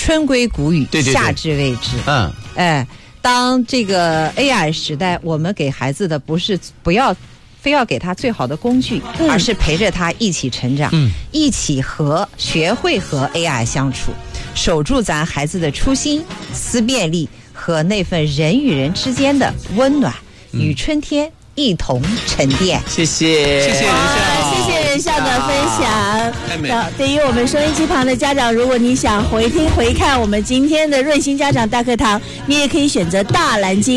春归谷雨， 对夏至未至。当这个 AI 时代，我们给孩子的不是非要给他最好的工具，而是陪着他一起成长，一起学会和 AI 相处，守住咱孩子的初心、思辨力和那份人与人之间的温暖，与春天一同沉淀。 谢谢任校， 谢谢任校的分享。对于我们收音机旁的家长，如果你想回听回看我们今天的润心家长大课堂，你也可以选择大蓝鲸